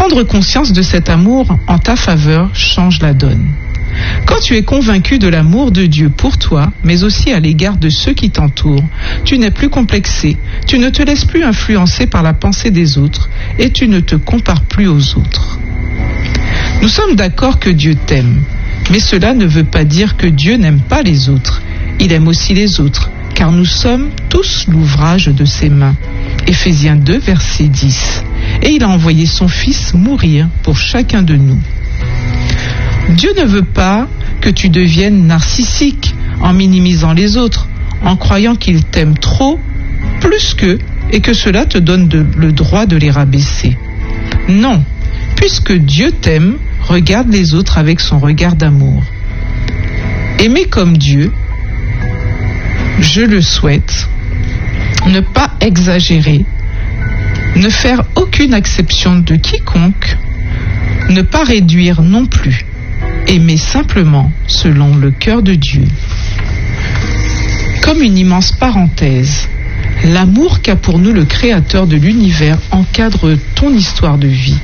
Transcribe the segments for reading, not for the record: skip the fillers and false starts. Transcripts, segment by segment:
Prendre conscience de cet amour en ta faveur change la donne. Quand tu es convaincu de l'amour de Dieu pour toi, mais aussi à l'égard de ceux qui t'entourent, tu n'es plus complexé, tu ne te laisses plus influencer par la pensée des autres et tu ne te compares plus aux autres. Nous sommes d'accord que Dieu t'aime, mais cela ne veut pas dire que Dieu n'aime pas les autres. Il aime aussi les autres, car nous sommes tous l'ouvrage de ses mains. Éphésiens 2, verset 10. Et il a envoyé son Fils mourir pour chacun de nous. Dieu ne veut pas que tu deviennes narcissique en minimisant les autres, en croyant qu'il t'aime trop, plus qu'eux, et que cela te donne le droit de les rabaisser. Non, puisque Dieu t'aime, regarde les autres avec son regard d'amour. Aimer comme Dieu, je le souhaite, ne pas exagérer, ne faire aucune exception de quiconque, ne pas réduire non plus. Aimer simplement selon le cœur de Dieu. Comme une immense parenthèse, l'amour qu'a pour nous le Créateur de l'univers encadre ton histoire de vie.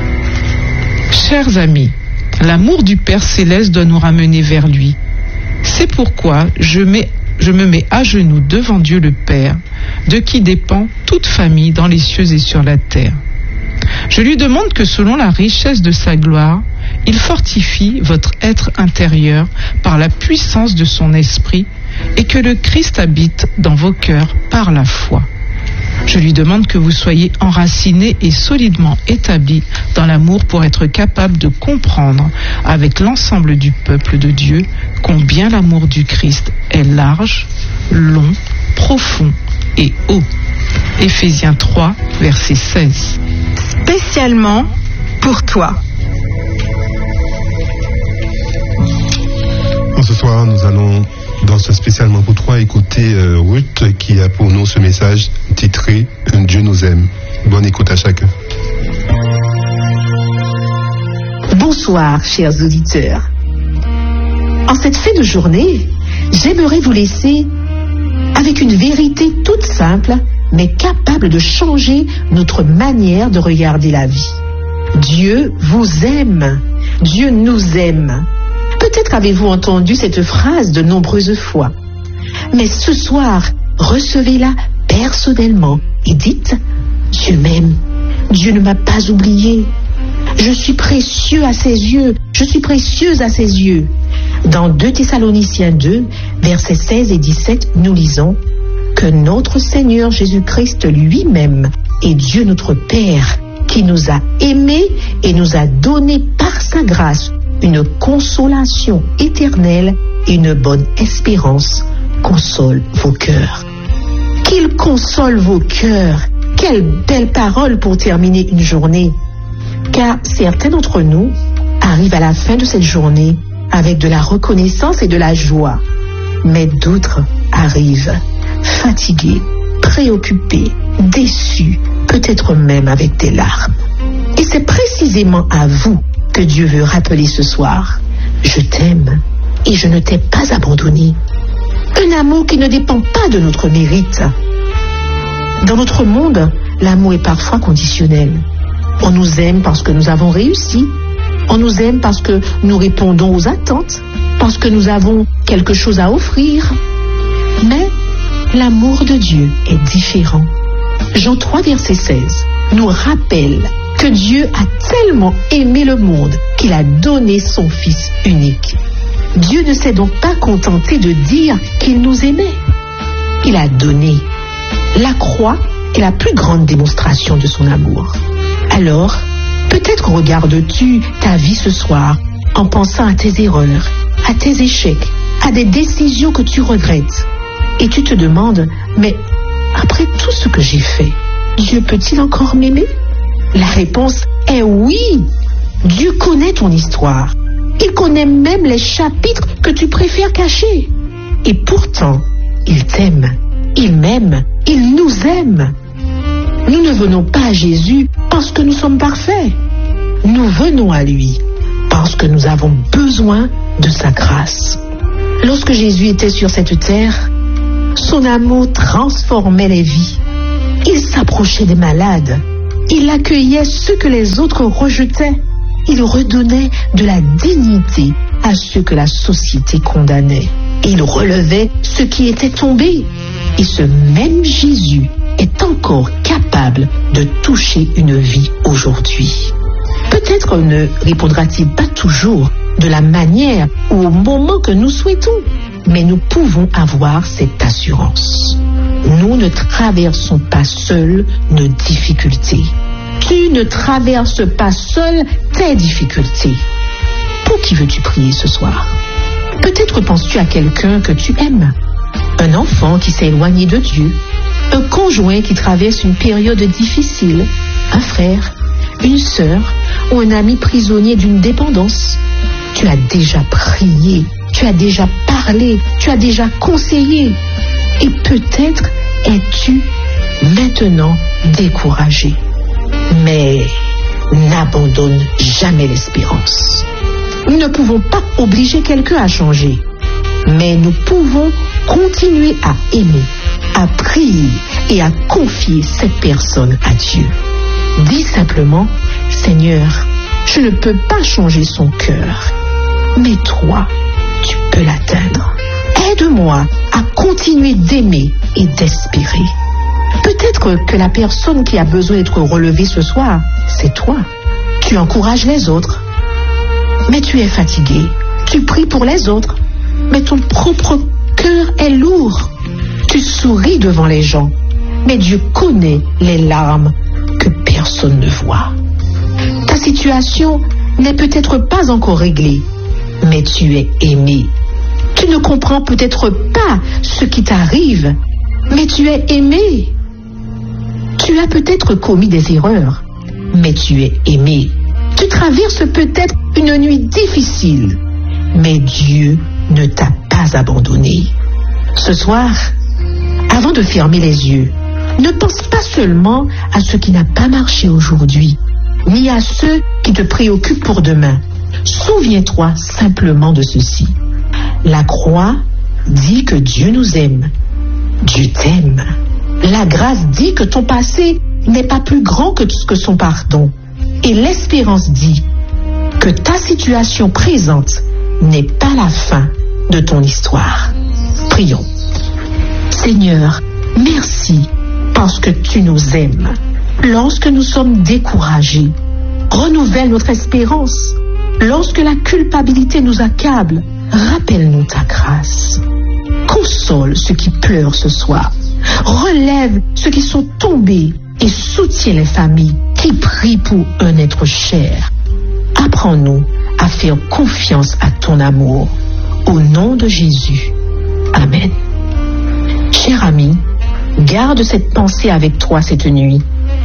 Chers amis, l'amour du Père Céleste doit nous ramener vers lui. C'est pourquoi je me mets à genoux devant Dieu le Père, de qui dépend toute famille dans les cieux et sur la terre. Je lui demande que selon la richesse de sa gloire, il fortifie votre être intérieur par la puissance de son esprit et que le Christ habite dans vos cœurs par la foi. Je lui demande que vous soyez enracinés et solidement établis dans l'amour pour être capable de comprendre avec l'ensemble du peuple de Dieu combien l'amour du Christ est large, long, profond et haut. Éphésiens 3, verset 16. Spécialement pour toi. Ce soir, nous allons, dans ce spécialement pour toi, écouter Ruth qui a pour nous ce message titré « Dieu nous aime ». Bonne écoute à chacun. Bonsoir, chers auditeurs. En cette fin de journée, j'aimerais vous laisser avec une vérité toute simple, mais capable de changer notre manière de regarder la vie. Dieu vous aime. Dieu nous aime. Peut-être avez-vous entendu cette phrase de nombreuses fois. Mais ce soir, recevez-la personnellement et dites « Dieu m'aime. Dieu ne m'a pas oublié. Je suis précieux à ses yeux. Je suis précieuse à ses yeux. » Dans 2 Thessaloniciens 2, versets 16 et 17, nous lisons que notre Seigneur Jésus-Christ lui-même est Dieu notre Père, qui nous a aimés et nous a donné par sa grâce une consolation éternelle et une bonne espérance. Console vos cœurs. Qu'il console vos cœurs. Quelle belle parole pour terminer une journée. Car certains d'entre nous arrivent à la fin de cette journée avec de la reconnaissance et de la joie. Mais d'autres arrivent fatigués, préoccupés, déçus, peut-être même avec des larmes. Et c'est précisément à vous que Dieu veut rappeler ce soir. Je t'aime et je ne t'ai pas abandonné. Un amour qui ne dépend pas de notre mérite. Dans notre monde, l'amour est parfois conditionnel. On nous aime parce que nous avons réussi. On nous aime parce que nous répondons aux attentes, parce que nous avons quelque chose à offrir. Mais l'amour de Dieu est différent. Jean 3, verset 16 nous rappelle que Dieu a tellement aimé le monde qu'il a donné son Fils unique. Dieu ne s'est donc pas contenté de dire qu'il nous aimait. Il a donné. La croix est la plus grande démonstration de son amour. Alors, peut-être regardes-tu ta vie ce soir en pensant à tes erreurs, à tes échecs, à des décisions que tu regrettes. Et tu te demandes, mais après tout ce que j'ai fait, Dieu peut-il encore m'aimer? La réponse est oui. Dieu connaît ton histoire. Il connaît même les chapitres que tu préfères cacher. Et pourtant, il t'aime, il m'aime, il nous aime. Nous ne venons pas à Jésus parce que nous sommes parfaits. Nous venons à lui parce que nous avons besoin de sa grâce. Lorsque Jésus était sur cette terre, son amour transformait les vies. Il s'approchait des malades. Il accueillait ceux que les autres rejetaient. Il redonnait de la dignité à ceux que la société condamnait. Il relevait ceux qui étaient tombés. Et ce même Jésus est encore capable de toucher une vie aujourd'hui. Peut-être ne répondra-t-il pas toujours de la manière ou au moment que nous souhaitons, mais nous pouvons avoir cette assurance. Nous ne traversons pas seuls nos difficultés. Tu ne traverses pas seul tes difficultés. Pour qui veux-tu prier ce soir? Peut-être penses-tu à quelqu'un que tu aimes, un enfant qui s'est éloigné de Dieu, un conjoint qui traverse une période difficile, un frère, une sœur ou un ami prisonnier d'une dépendance. Tu as déjà prié, tu as déjà parlé, tu as déjà conseillé. Et peut-être es-tu maintenant découragé. Mais n'abandonne jamais l'espérance. Nous ne pouvons pas obliger quelqu'un à changer, mais nous pouvons continuer à aimer, à prier et à confier cette personne à Dieu. Dis simplement, Seigneur, je ne peux pas changer son cœur, mais toi, tu peux l'atteindre. Aide-moi à continuer d'aimer et d'espérer. Peut-être que la personne qui a besoin d'être relevée ce soir, c'est toi. Tu encourages les autres, mais tu es fatigué. Tu pries pour les autres, mais ton propre cœur est lourd. Tu souris devant les gens, mais Dieu connaît les larmes que personne ne voit. Ta situation n'est peut-être pas encore réglée, mais tu es aimé. Tu ne comprends peut-être pas ce qui t'arrive, mais tu es aimé. Tu as peut-être commis des erreurs, mais tu es aimé. Tu traverses peut-être une nuit difficile, mais Dieu ne t'a pas abandonné. Ce soir, avant de fermer les yeux, ne pense pas seulement à ce qui n'a pas marché aujourd'hui, ni à ceux qui te préoccupent pour demain. Souviens-toi simplement de ceci. La croix dit que Dieu nous aime. Dieu t'aime. La grâce dit que ton passé n'est pas plus grand que son pardon. Et l'espérance dit que ta situation présente n'est pas la fin de ton histoire. Prions. Seigneur, merci parce que tu nous aimes. Lorsque nous sommes découragés, renouvelle notre espérance. Lorsque la culpabilité nous accable, rappelle-nous ta grâce. Console ceux qui pleurent ce soir. Relève ceux qui sont tombés et soutiens les familles qui prient pour un être cher. Apprends-nous à faire confiance à ton amour. Au nom de Jésus. Amen. Cher ami, garde cette pensée avec toi cette nuit.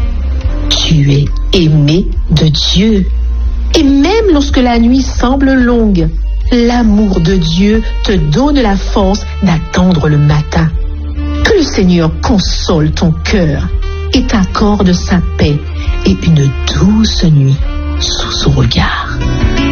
Tu es aimé de Dieu. Et même lorsque la nuit semble longue, l'amour de Dieu te donne la force d'attendre le matin. Que le Seigneur console ton cœur et t'accorde sa paix et une douce nuit sous son regard.